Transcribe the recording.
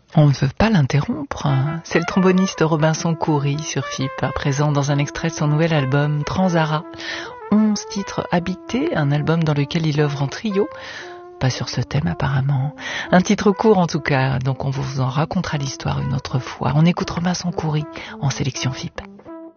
On ne veut pas l'interrompre. C'est le tromboniste Robinson Khoury sur FIP, à présent dans un extrait de son nouvel album Transara. 11 titres habités, un album dans lequel il œuvre en trio. Pas sur ce thème apparemment. Un titre court en tout cas, donc on vous en racontera l'histoire une autre fois. On écoute Robinson Khoury en sélection FIP.